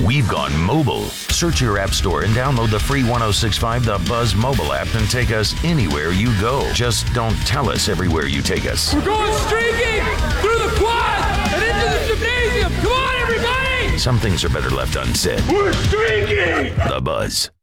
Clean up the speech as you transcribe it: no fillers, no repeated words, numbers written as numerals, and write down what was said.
we've gone mobile. Search your app store and download the free 1065 The Buzz mobile app and take us anywhere you go. Just don't tell us everywhere you take us. We're going streaking through the quad and into the gymnasium. Come on, everybody! Some things are better left unsaid. We're streaking! The Buzz.